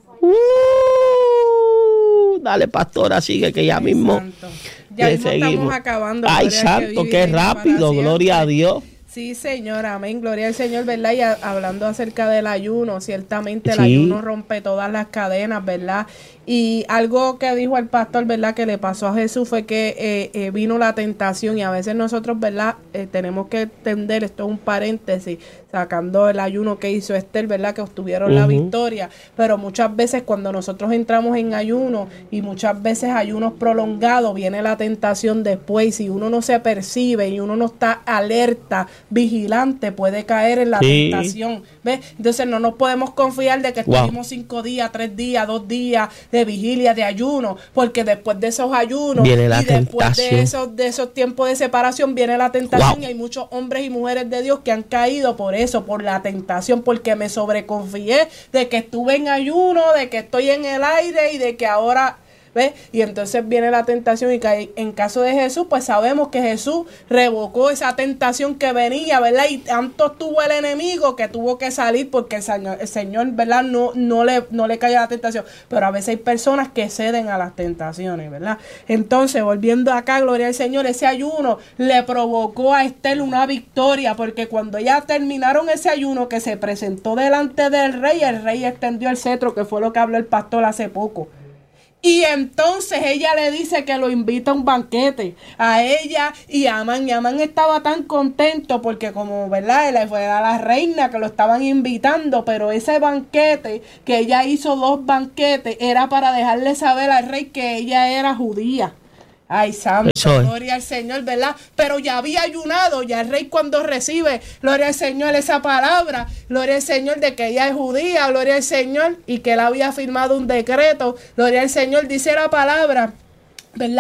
Speaker 6: Uh, dale, pastora, sigue que ya
Speaker 5: Ay,
Speaker 6: mismo,
Speaker 5: santo. Ya mismo
Speaker 6: seguimos.
Speaker 5: Estamos acabando.
Speaker 6: Ay,
Speaker 5: Gloria
Speaker 6: santo,
Speaker 5: que
Speaker 6: qué
Speaker 5: vive
Speaker 6: rápido,
Speaker 5: para
Speaker 6: gloria a
Speaker 5: siempre.
Speaker 6: Dios.
Speaker 5: Sí, Señor, amén, gloria al Señor, ¿verdad? Y a, hablando acerca del ayuno, ciertamente el
Speaker 6: Sí.
Speaker 5: ayuno rompe todas las cadenas, ¿verdad? Y algo que dijo el pastor, ¿verdad? Que le pasó a Jesús fue que eh, eh, vino la tentación, y a veces nosotros, ¿verdad? Eh, tenemos que entender, esto es un paréntesis, sacando el ayuno que hizo Esther, ¿verdad? Que obtuvieron uh-huh. la victoria, pero muchas veces cuando nosotros entramos en ayuno, y muchas veces ayunos prolongados, viene la tentación después, y si uno no se percibe y uno no está alerta, vigilante, puede caer en la sí. tentación, ¿ves? Entonces no nos podemos confiar de que estuvimos wow. cinco días, tres días, dos días de vigilia, de ayuno, porque después de esos ayunos
Speaker 6: viene la
Speaker 5: y después
Speaker 6: tentación.
Speaker 5: de esos, de esos tiempos de separación viene la tentación wow. y hay muchos hombres y mujeres de Dios que han caído por eso, por la tentación, porque me sobreconfié de que estuve en ayuno, de que estoy en el aire y de que ahora... ¿Ves? Y entonces viene la tentación, y que en caso de Jesús, pues sabemos que Jesús revocó esa tentación que venía, ¿verdad? Y tanto estuvo el enemigo que tuvo que salir porque el Señor, el Señor ¿verdad? No, no, le, no le cayó la tentación. Pero a veces hay personas que ceden a las tentaciones, ¿verdad? Entonces, volviendo acá, gloria al Señor, ese ayuno le provocó a Esther una victoria, porque cuando ya terminaron ese ayuno, que se presentó delante del rey, el rey extendió el cetro, que fue lo que habló el pastor hace poco. Y entonces ella le dice que lo invita a un banquete a ella y a Amán. Y Amán estaba tan contento porque, como, ¿verdad? Él fue a la reina que lo estaban invitando, pero ese banquete que ella hizo, dos banquetes, era para dejarle saber al rey que ella era judía. Ay, santo, gloria al Señor, ¿verdad? Pero ya había ayunado, ya el rey cuando recibe, gloria al Señor, esa palabra, gloria al Señor de que ella es judía, gloria al Señor, y que él había firmado un decreto, gloria al Señor, dice la palabra, ¿verdad?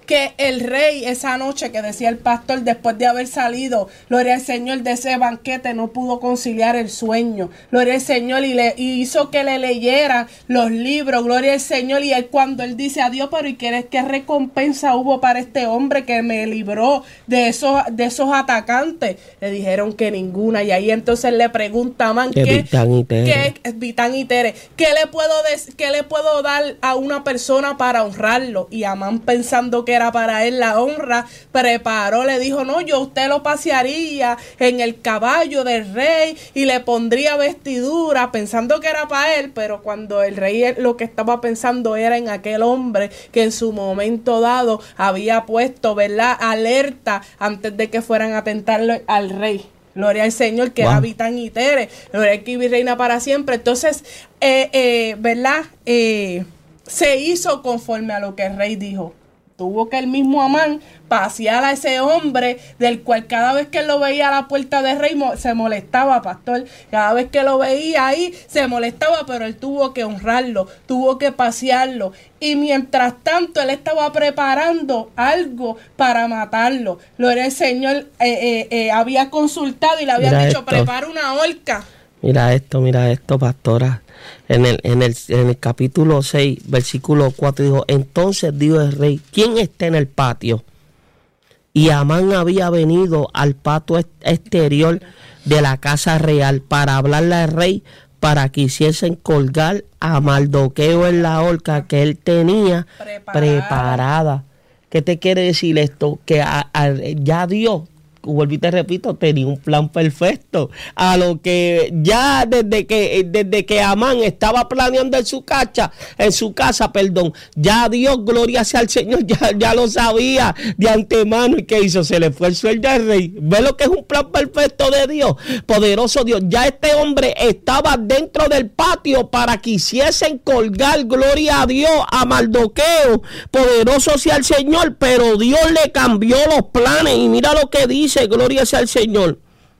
Speaker 5: que el rey esa noche, que decía el pastor, después de haber salido, gloria al Señor, de ese banquete, no pudo conciliar el sueño, gloria al Señor, y le y hizo que le leyera los libros, gloria al Señor, y él cuando él dice, adiós, pero ¿y qué, qué recompensa hubo para este hombre que me libró de esos, de esos atacantes? Le dijeron que ninguna, y ahí entonces le pregunta a Amán, ¿qué, ¿qué, Vitán y Tere, ¿qué le puedo des, qué le puedo dar a una persona para honrarlo? Y Amán, pensando que era para él la honra, preparó, le dijo, no, yo usted lo pasearía en el caballo del rey y le pondría vestidura, pensando que era para él, pero cuando el rey lo que estaba pensando era en aquel hombre que en su momento dado había puesto, ¿verdad?, alerta antes de que fueran a tentarlo al rey. Gloria al Señor, que wow. era Vitán y Tere, gloria que vive y reina para siempre. Entonces, eh, eh, ¿verdad? Eh, se hizo conforme a lo que el rey dijo. Tuvo que el mismo Amán pasear a ese hombre, del cual cada vez que él lo veía a la puerta del rey se molestaba, pastor. Cada vez que lo veía ahí se molestaba, pero él tuvo que honrarlo, tuvo que pasearlo. Y mientras tanto él estaba preparando algo para matarlo. Gloria al Señor, eh, eh, eh, había consultado y le había mira dicho, esto. prepara una horca.
Speaker 6: Mira esto, mira esto, pastora. En el, en el, en el capítulo seis, versículo cuatro, dijo, entonces dijo el rey, ¿quién está en el patio? Y Amán había venido al patio exterior de la casa real para hablarle al rey, para que hiciesen colgar a Mardoqueo en la horca que él tenía preparada. preparada. ¿Qué te quiere decir esto? Que a, a, ya Dios, vuelvo y te repito, tenía un plan perfecto. A lo que ya desde que desde que Amán estaba planeando en su casa, en su casa, perdón, ya Dios, gloria sea al Señor, ya, ya lo sabía de antemano. ¿Y qué hizo? Se le fue el sueldo al rey. ¿Ve lo que es un plan perfecto de Dios? Poderoso Dios. Ya este hombre estaba dentro del patio para que hiciesen colgar, gloria a Dios, a Mardoqueo. Poderoso sea el Señor, pero Dios le cambió los planes. Y mira lo que dice. Gloria sea al Señor.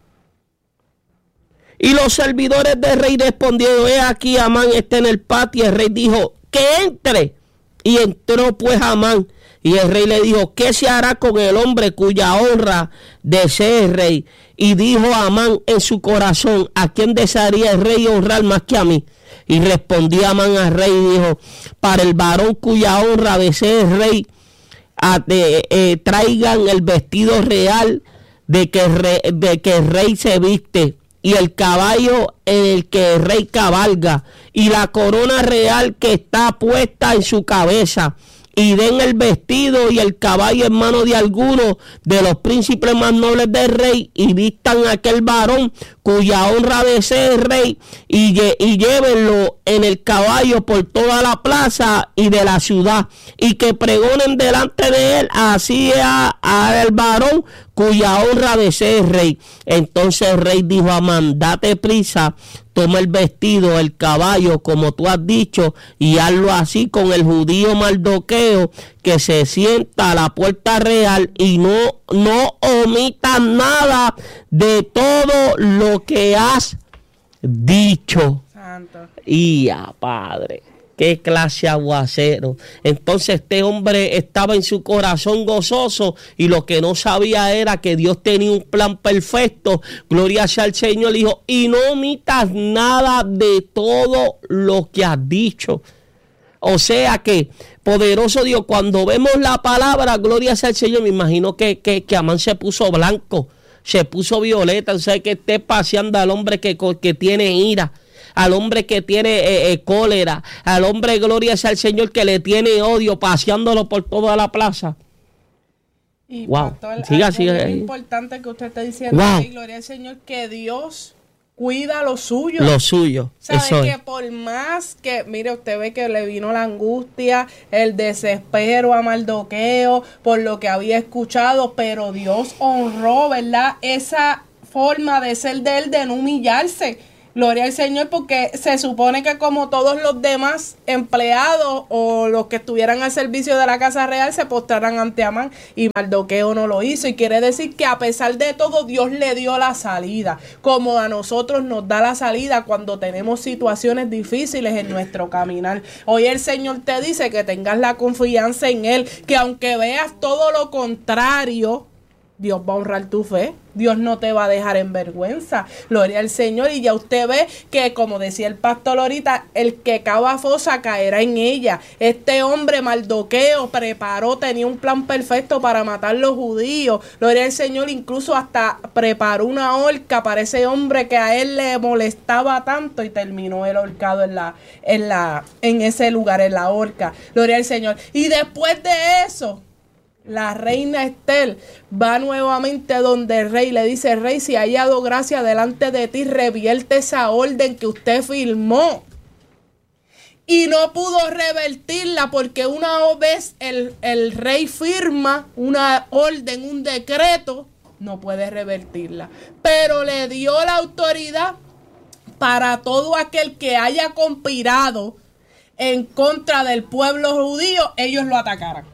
Speaker 6: Y los servidores del rey respondieron, he aquí Amán está en el patio. El rey dijo, que entre. Y entró pues Amán. Y el rey le dijo, ¿qué se hará con el hombre cuya honra desee el rey? Y dijo Amán en su corazón, ¿a quién desearía el rey honrar más que a mí? Y respondió Amán al rey y dijo, para el varón cuya honra desee el rey, a, de, eh, traigan el vestido real de que, el rey, de que el rey se viste, y el caballo en el que el rey cabalga, y la corona real que está puesta en su cabeza, y den el vestido y el caballo en mano de alguno de los príncipes más nobles del rey, y vistan a aquel varón cuya honra desee el rey, y, y llévenlo en el caballo por toda la plaza y de la ciudad, y que pregonen delante de él, así a, a el varón cuya honra desee el rey. Entonces el rey dijo a Amán, date prisa, toma el vestido, el caballo, como tú has dicho, y hazlo así con el judío Mardoqueo, que se sienta a la puerta real, y no, no omitas nada de todo lo que has dicho. Santo. Y a Padre, qué clase aguacero. Entonces este hombre estaba en su corazón gozoso, y lo que no sabía era que Dios tenía un plan perfecto. Gloria sea al Señor. Dijo, y no omitas nada de todo lo que has dicho. O sea que, poderoso Dios, cuando vemos la palabra, gloria sea al Señor, me imagino que, que, que Amán se puso blanco, se puso violeta. O sea, que esté paseando al hombre que, que tiene ira, al hombre que tiene eh, eh, cólera, al hombre, gloria sea al Señor, que le tiene odio, paseándolo por toda la plaza.
Speaker 5: Y
Speaker 6: wow.
Speaker 5: Pastor,
Speaker 6: siga,
Speaker 5: algo
Speaker 6: siga.
Speaker 5: muy importante que usted está diciendo, wow. ahí, gloria al Señor, que Dios cuida lo suyo.
Speaker 6: Lo suyo.
Speaker 5: Sabe que por más que, mire, usted ve que le vino la angustia, el desespero a Mardoqueo por lo que había escuchado, pero Dios honró, ¿verdad?, esa forma de ser de él, de no humillarse. Gloria al Señor, porque se supone que como todos los demás empleados o los que estuvieran al servicio de la casa real se postraran ante Amán, y Mardoqueo no lo hizo, y quiere decir que a pesar de todo Dios le dio la salida, como a nosotros nos da la salida cuando tenemos situaciones difíciles en nuestro caminar. Hoy el Señor te dice que tengas la confianza en Él, que aunque veas todo lo contrario, Dios va a honrar tu fe. Dios no te va a dejar en vergüenza. Gloria al Señor. Y ya usted ve que, como decía el pastor ahorita, el que cava fosa caerá en ella. Este hombre Mardoqueo preparó, tenía un plan perfecto para matar a los judíos. Gloria al Señor. Incluso hasta preparó una horca para ese hombre que a él le molestaba tanto, y terminó el ahorcado en la, en la, en ese lugar, en la horca. Gloria al Señor. Y después de eso, la reina Esther va nuevamente donde el rey, le dice: rey, si ha hallado gracia delante de ti, revierte esa orden que usted firmó. Y no pudo revertirla, porque una vez el, el rey firma una orden, un decreto, no puede revertirla. Pero le dio la autoridad para todo aquel que haya conspirado en contra del pueblo judío, ellos lo atacaran.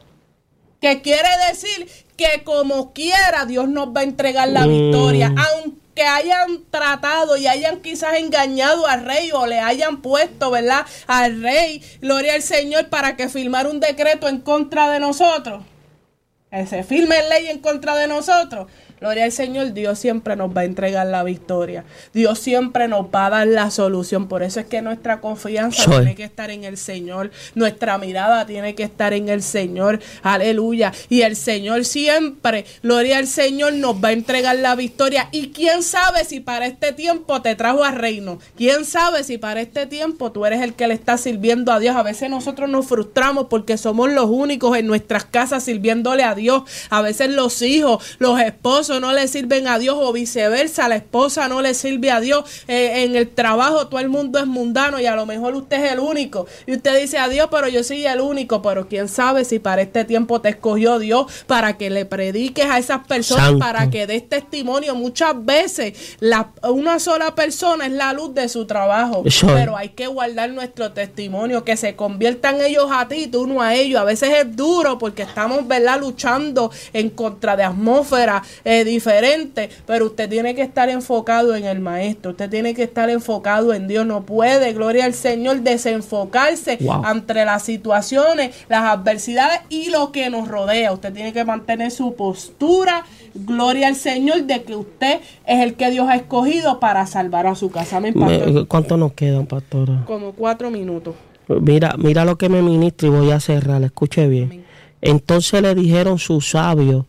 Speaker 5: Que quiere decir que como quiera Dios nos va a entregar la victoria, aunque hayan tratado y hayan quizás engañado al rey o le hayan puesto, ¿verdad?, al rey, gloria al Señor, para que firmara un decreto en contra de nosotros. Que se firme ley en contra de nosotros. Gloria al Señor, Dios siempre nos va a entregar la victoria. Dios siempre nos va a dar la solución. Por eso es que nuestra confianza Soy. tiene que estar en el Señor. Nuestra mirada tiene que estar en el Señor. Aleluya. Y el Señor siempre, gloria al Señor, nos va a entregar la victoria. Y quién sabe si para este tiempo te trajo al reino. Quién sabe si para este tiempo tú eres el que le está sirviendo a Dios. A veces nosotros nos frustramos porque somos los únicos en nuestras casas sirviéndole a Dios. A veces los hijos, los esposos no le sirven a Dios, o viceversa, la esposa no le sirve a Dios. Eh, en el trabajo todo el mundo es mundano y a lo mejor usted es el único, y usted dice: a Dios, pero yo soy el único. Pero quién sabe si para este tiempo te escogió Dios para que le prediques a esas personas, Santo. Para que des testimonio. Muchas veces la, una sola persona es la luz de su trabajo. Soy. Pero hay que guardar nuestro testimonio, que se conviertan ellos a ti, tú no a ellos. A veces es duro porque estamos, ¿verdad?, luchando en contra de atmósfera eh, diferente, pero usted tiene que estar enfocado en el Maestro. Usted tiene que estar enfocado en Dios. No puede, gloria al Señor, desenfocarse wow. ante las situaciones, las adversidades y lo que nos rodea. Usted tiene que mantener su postura, gloria al Señor, de que usted es el que Dios ha escogido para salvar a su casa. Amén, pastor.
Speaker 6: ¿Cuánto nos quedan, pastora?
Speaker 5: Como cuatro minutos.
Speaker 6: Mira, mira lo que me ministra, y voy a cerrar. Escuche bien. Amén. Entonces le dijeron sus sabios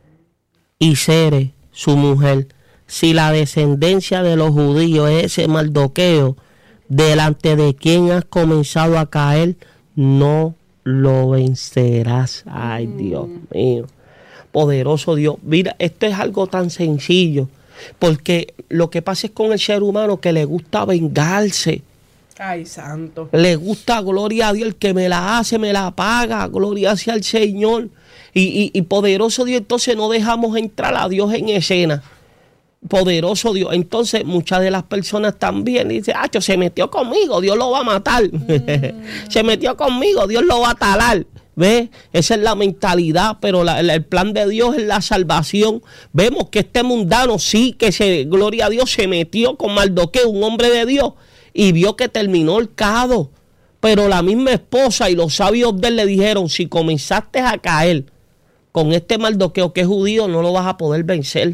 Speaker 6: y Sere, su mujer: si la descendencia de los judíos es ese Mardoqueo, delante de quien has comenzado a caer, no lo vencerás. Ay, Dios mío, poderoso Dios. Mira, esto es algo tan sencillo, porque lo que pasa es con el ser humano que le gusta vengarse.
Speaker 5: Ay, santo.
Speaker 6: Le gusta, gloria a Dios, el que me la hace, me la paga, gloria sea al Señor. Y, y, y poderoso Dios, entonces no dejamos entrar a Dios en escena. Poderoso Dios. Entonces muchas de las personas también dicen: ah, se metió conmigo, Dios lo va a matar. Mm. Se metió conmigo, Dios lo va a talar. ¿Ves? Esa es la mentalidad, pero la, el plan de Dios es la salvación. Vemos que este mundano sí que se, gloria a Dios, se metió con Mardoqueo, un hombre de Dios, y vio que terminó ahorcado. Pero la misma esposa y los sabios de él le dijeron: si comenzaste a caer con este Mardoqueo que es judío, no lo vas a poder vencer.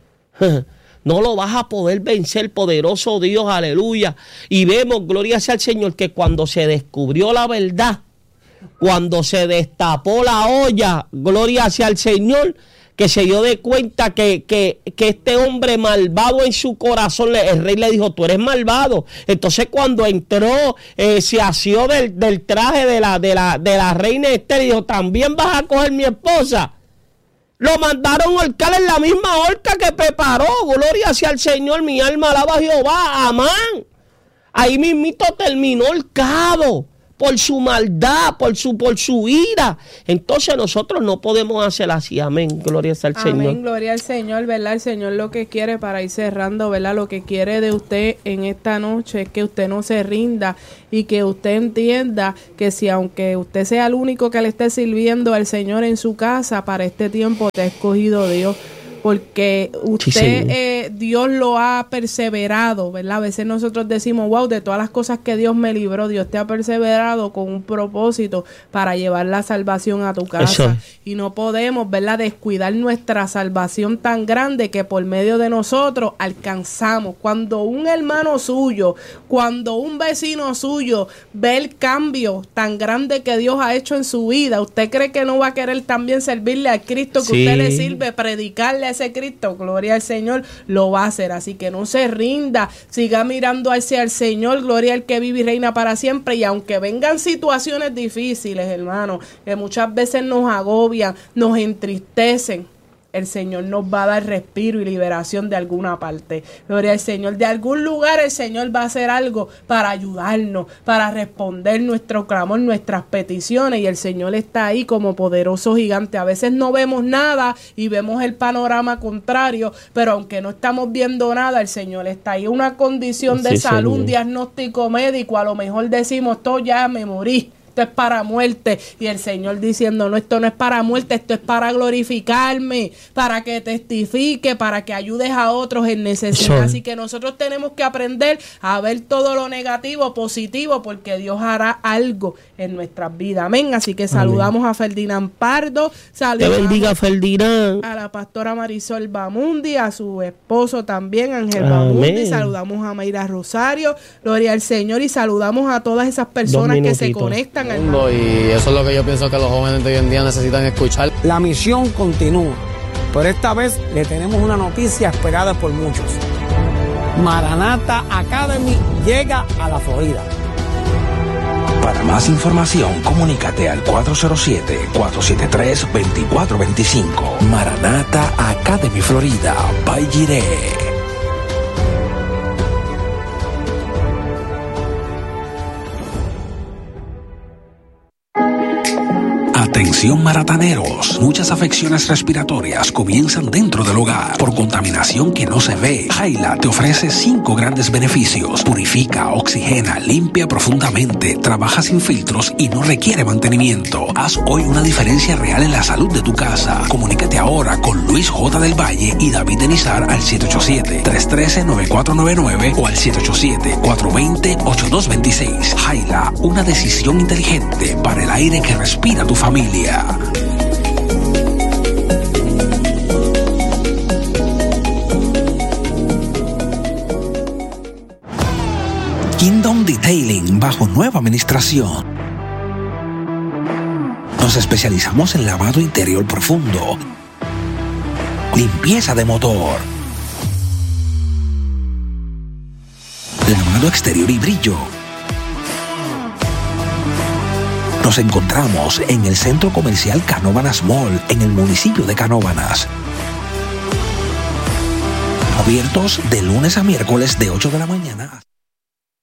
Speaker 6: No lo vas a poder vencer, poderoso Dios, aleluya. Y vemos, gloria sea al Señor, que cuando se descubrió la verdad, cuando se destapó la olla, gloria sea al Señor, que se dio de cuenta que, que, que este hombre malvado en su corazón, el rey le dijo: tú eres malvado. Entonces cuando entró, eh, se asió del, del traje de la, de, la, de la reina Esther y dijo: también vas a coger mi esposa. Lo mandaron a ahorcar en la misma horca que preparó. Gloria sea al Señor, mi alma alaba a Jehová. Amán. Ahí mismito terminó ahorcado. por su maldad, por su, por su ira. Entonces nosotros no podemos hacer así. Amén. Gloria al
Speaker 5: Amén,
Speaker 6: Señor.
Speaker 5: Amén, gloria al Señor, ¿verdad? El Señor lo que quiere, para ir cerrando, ¿verdad? Lo que quiere de usted en esta noche es que usted no se rinda y que usted entienda que si aunque usted sea el único que le esté sirviendo al Señor en su casa, para este tiempo te ha escogido Dios. Porque usted, sí, eh, Dios lo ha perseverado, ¿verdad? A veces nosotros decimos, wow, de todas las cosas que Dios me libró, Dios te ha perseverado con un propósito para llevar la salvación a tu casa. Eso. Y no podemos, ¿verdad?, descuidar nuestra salvación tan grande que por medio de nosotros alcanzamos. Cuando un hermano suyo, cuando un vecino suyo ve el cambio tan grande que Dios ha hecho en su vida, ¿usted cree que no va a querer también servirle al Cristo que sí. usted le sirve, predicarle ese Cristo? Gloria al Señor, lo va a hacer. Así que no se rinda, siga mirando hacia el Señor, gloria al que vive y reina para siempre. Y aunque vengan situaciones difíciles, hermano, que muchas veces nos agobian, nos entristecen, el Señor nos va a dar respiro y liberación de alguna parte. Gloria al Señor. De algún lugar el Señor va a hacer algo para ayudarnos, para responder nuestro clamor, nuestras peticiones. Y el Señor está ahí como poderoso gigante. A veces no vemos nada y vemos el panorama contrario, pero aunque no estamos viendo nada, el Señor está ahí. Una condición de sí, salud, Señor. Un diagnóstico médico, a lo mejor decimos, todo ya me morí. Esto es para muerte, y el Señor diciendo, no, esto no es para muerte, esto es para glorificarme, para que testifique, para que ayudes a otros en necesidad. Sí. Así que nosotros tenemos que aprender a ver todo lo negativo positivo, porque Dios hará algo en nuestras vidas. Amén. Así que saludamos Amén. A Ferdinand Pardo, saludamos
Speaker 6: te bendiga, Ferdinand.
Speaker 5: A la pastora Marisol Bamundi, a su esposo también, Ángel Amén. Bamundi, saludamos a Mayra Rosario, gloria al Señor, y saludamos a todas esas personas que se conectan.
Speaker 7: Y eso es lo que yo pienso que los jóvenes de hoy en día necesitan escuchar.
Speaker 2: La misión continúa, pero esta vez le tenemos una noticia esperada por muchos. Maranatha Academy llega a la Florida.
Speaker 8: Para más información, comunícate al cuatro cero siete, cuatro siete tres, dos cuatro dos cinco. Maranatha Academy Florida, by Jireh. Atención marataneros, muchas afecciones respiratorias comienzan dentro del hogar por contaminación que no se ve. Jaila te ofrece cinco grandes beneficios: purifica, oxigena, limpia profundamente, trabaja sin filtros y no requiere mantenimiento. Haz hoy una diferencia real en la salud de tu casa. Comunícate ahora con Luis J. del Valle y David Denizar al siete ocho siete, tres uno tres, nueve cuatro nueve nueve o al siete ocho siete, cuatro dos cero, ocho dos dos seis. Jaila, una decisión inteligente para el aire que respira tu familia. Kingdom Detailing bajo nueva administración. Nos especializamos en lavado interior profundo, limpieza de motor, lavado exterior y brillo. Nos encontramos en el Centro Comercial Canóvanas Mall, en el municipio de Canóvanas. Abiertos de lunes a miércoles de ocho de la mañana.